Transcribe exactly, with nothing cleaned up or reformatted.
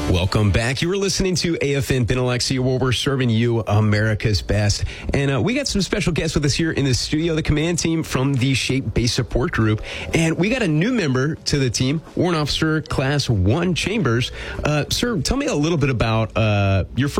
Welcome back. You were listening to A F N Benelexia, where we're serving you America's best. And uh, we got some special guests with us here in the studio, the command team from the Shape Base Support Group. And we got a new member to the team, Warrant Officer Class one Chambers. Uh, sir, tell me a little bit about uh, your first